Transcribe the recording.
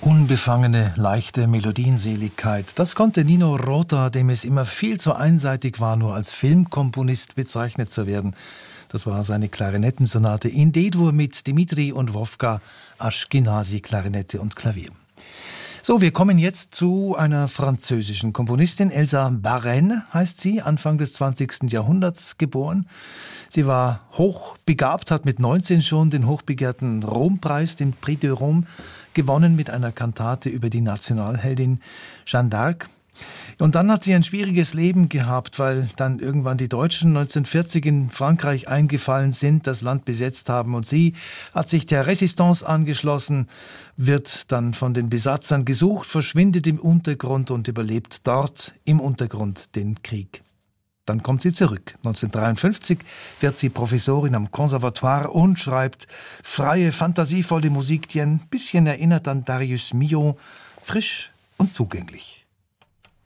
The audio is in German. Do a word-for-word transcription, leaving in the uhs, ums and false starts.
Unbefangene, leichte Melodienseligkeit. Das konnte Nino Rota, dem es immer viel zu einseitig war, nur als Filmkomponist bezeichnet zu werden. Das war seine Klarinettensonate in D-Dur mit Dimitri und Wofka Aschkenazy, Klarinette und Klavier. So, wir kommen jetzt zu einer französischen Komponistin. Elsa Barrène heißt sie, Anfang des zwanzigsten Jahrhunderts geboren. Sie war hochbegabt, hat mit neunzehn schon den hochbegehrten Rompreis, den Prix de Rome, gewonnen mit einer Kantate über die Nationalheldin Jeanne d'Arc. Und dann hat sie ein schwieriges Leben gehabt, weil dann irgendwann die Deutschen neunzehnhundertvierzig in Frankreich eingefallen sind, das Land besetzt haben. Und sie hat sich der Resistance angeschlossen, wird dann von den Besatzern gesucht, verschwindet im Untergrund und überlebt dort im Untergrund den Krieg. Dann kommt sie zurück. neunzehnhundertdreiundfünfzig wird sie Professorin am Conservatoire und schreibt freie, fantasievolle Musik, die ein bisschen erinnert an Darius Milhaud, frisch und zugänglich.